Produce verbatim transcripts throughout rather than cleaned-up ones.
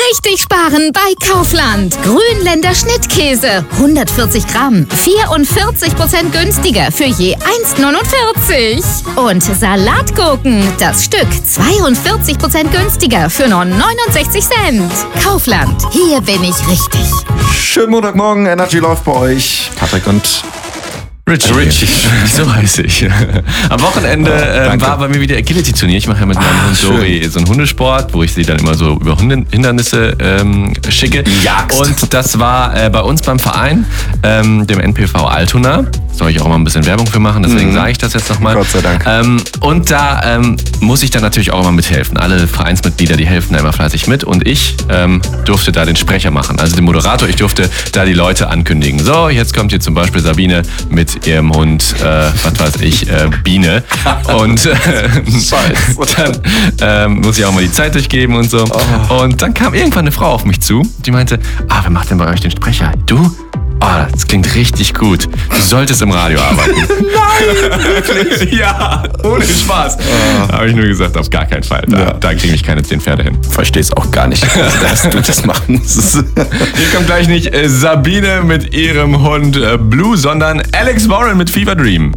Richtig sparen bei Kaufland. Grünländer Schnittkäse. hundertvierzig Gramm. vierundvierzig Prozent günstiger für je eins neunundvierzig. Und Salatgurken. Das Stück zweiundvierzig Prozent günstiger für nur neunundsechzig Cent. Kaufland. Hier bin ich richtig. Schönen Montagmorgen. Energy läuft bei euch. Patrick und Richie. Richie. So heiße ich. Am Wochenende oh, ähm, war bei mir wieder Agility-Turnier. Ich mache ja mit meinem ah, Hund Dori so einen Hundesport, wo ich sie dann immer so über Hindernisse ähm, schicke. Jagst. Und das war äh, bei uns beim Verein, ähm, dem N P V Altona. Soll ich auch mal ein bisschen Werbung für machen, deswegen mhm. sage ich das jetzt nochmal. Gott sei Dank. Ähm, und da ähm, muss ich dann natürlich auch immer mithelfen. Alle Vereinsmitglieder, die helfen da immer fleißig mit. Und ich ähm, durfte da den Sprecher machen, also den Moderator. Ich durfte da die Leute ankündigen. So, jetzt kommt hier zum Beispiel Sabine mit ihrem Hund, äh, was weiß ich, äh, Biene. Und äh, dann äh, muss ich auch mal die Zeit durchgeben und so. Oh. Und dann kam irgendwann eine Frau auf mich zu, die meinte, ah, wer macht denn bei euch den Sprecher? Du? Oh, das klingt richtig gut. Du solltest im Radio arbeiten. Nein, wirklich? Ja, ohne Spaß. Oh. Da habe ich nur gesagt, auf gar keinen Fall. Da, ja. da kriege ich keine zehn Pferde hin. Verstehe es auch gar nicht, dass du das machen musst. Hier kommt gleich nicht äh, Sabine mit ihrem Hund äh, Blue, sondern Alex Warren mit Fever Dream.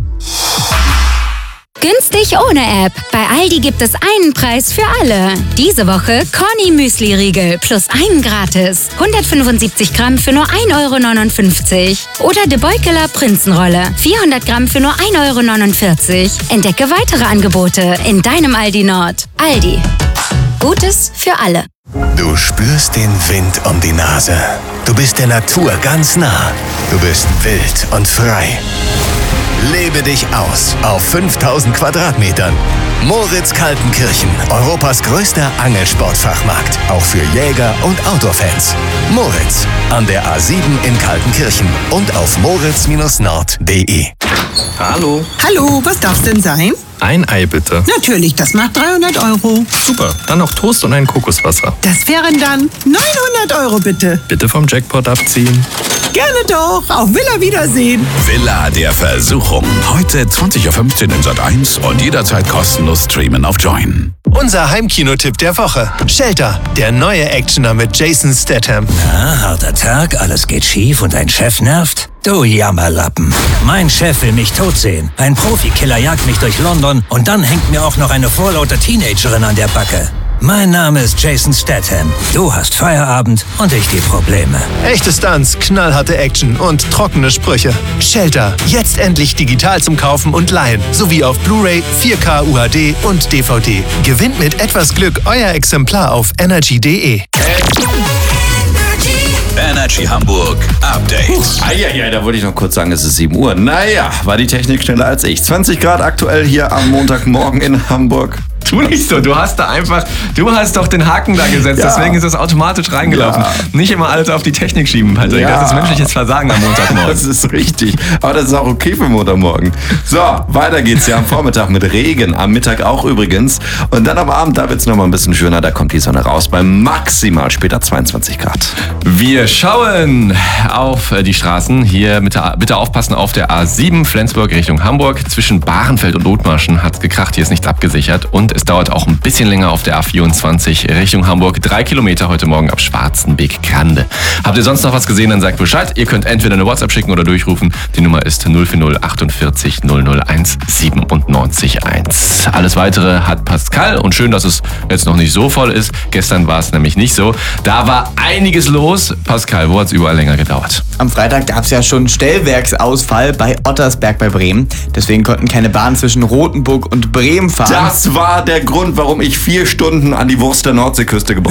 Günstig ohne App. Bei Aldi gibt es einen Preis für alle. Diese Woche Conny Müsli-Riegel plus einen gratis. hundertfünfundsiebzig Gramm für nur ein Euro neunundfünfzig. Oder De Beukeler Prinzenrolle. vierhundert Gramm für nur ein Euro neunundvierzig. Entdecke weitere Angebote in deinem Aldi Nord. Aldi. Gutes für alle. Du spürst den Wind um die Nase. Du bist der Natur ganz nah. Du bist wild und frei. Lebe dich aus auf fünftausend Quadratmetern. Moritz Kaltenkirchen, Europas größter Angelsportfachmarkt. Auch für Jäger und Outdoor-Fans. Moritz, an der A sieben in Kaltenkirchen und auf moritz nord punkt de. Hallo. Hallo, was darf's denn sein? Ein Ei bitte. Natürlich, das macht dreihundert Euro. Super, dann noch Toast und ein Kokoswasser. Das wären dann neunhundert Euro bitte. Bitte vom Jackpot abziehen. Gerne doch, auf Villa Wiedersehen. Villa der Versuchung. Heute zwanzig Uhr fünfzehn in Sat eins und jederzeit kostenlos streamen auf Join. Unser Heimkinotipp der Woche. Shelter, der neue Actioner mit Jason Statham. Na, harter Tag, alles geht schief und ein Chef nervt? Du Jammerlappen. Mein Chef will mich tot sehen. Ein Profikiller jagt mich durch London und dann hängt mir auch noch eine vorlaute Teenagerin an der Backe. Mein Name ist Jason Statham. Du hast Feierabend und ich die Probleme. Echte Stunts, knallharte Action und trockene Sprüche. Shelter, jetzt endlich digital zum Kaufen und Leihen. Sowie auf Blu-ray, vier K U H D und D V D. Gewinnt mit etwas Glück euer Exemplar auf energy punkt de. Energy Hamburg Update. Eieiei, da wollte ich noch kurz sagen, es ist sieben Uhr. Naja, war die Technik schneller als ich. zwanzig Grad aktuell hier am Montagmorgen in Hamburg. Tu nicht so, du hast da einfach, du hast doch den Haken da gesetzt, ja. Deswegen ist das automatisch reingelaufen. Ja. Nicht immer alles auf die Technik schieben, Patrick. Ja. Das ist menschliches Versagen am Montagmorgen. Das ist richtig, aber das ist auch okay für Montagmorgen. So, weiter geht's ja am Vormittag mit Regen, am Mittag auch übrigens. Und dann am Abend, da wird's noch mal ein bisschen schöner, da kommt die Sonne raus bei maximal später zweiundzwanzig Grad. Wir schauen auf die Straßen. Hier bitte, bitte aufpassen auf der A sieben Flensburg Richtung Hamburg. Zwischen Bahrenfeld und Othmarschen hat's gekracht, hier ist nicht abgesichert. Und es dauert auch ein bisschen länger auf der A vierundzwanzig Richtung Hamburg. Drei Kilometer heute Morgen ab Schwarzenbeek-Grande. Habt ihr sonst noch was gesehen, dann sagt Bescheid. Ihr könnt entweder eine WhatsApp schicken oder durchrufen. Die Nummer ist null vier null achtundvierzig null null eins siebenundneunzig eins. Alles Weitere hat Pascal und schön, dass es jetzt noch nicht so voll ist. Gestern war es nämlich nicht so. Da war einiges los. Pascal, wo hat es überall länger gedauert? Am Freitag gab es ja schon Stellwerksausfall bei Ottersberg bei Bremen. Deswegen konnten keine Bahnen zwischen Rothenburg und Bremen fahren. Das war der Grund, warum ich vier Stunden an die Wurst der Nordseeküste gebraucht